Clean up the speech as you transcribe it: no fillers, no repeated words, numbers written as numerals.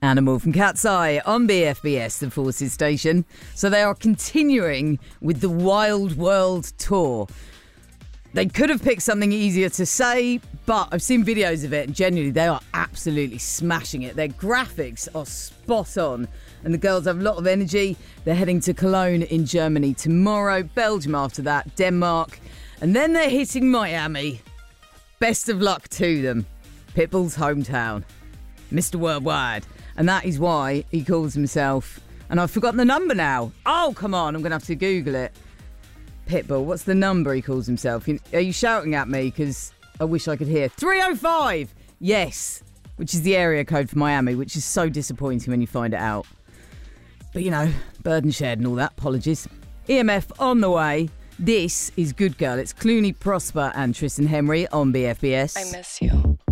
Animal from Cat's Eye on BFBS, the Forces station. So they are continuing with the Wild World tour. They could have picked something easier to say, but I've seen videos of it and genuinely they are absolutely smashing it. Their graphics are spot on and the girls have a lot of energy. They're heading to Cologne in Germany tomorrow, Belgium after that, Denmark, and then they're hitting Miami. Best of luck to them. Pitbull's hometown, Mr. Worldwide. And that is why he calls himself, and I've forgotten the number now. Oh, come on, I'm going to have to Google it. Pitbull, what's the number he calls himself? Are you shouting at me? Because I wish I could hear. 305! Yes, which is the area code for Miami, which is so disappointing when you find it out. But, you know, burden shared and all that. Apologies. EMF on the way. This is Good Girl. It's Clooney, Prosper and Tristan Henry on BFBS. I miss you.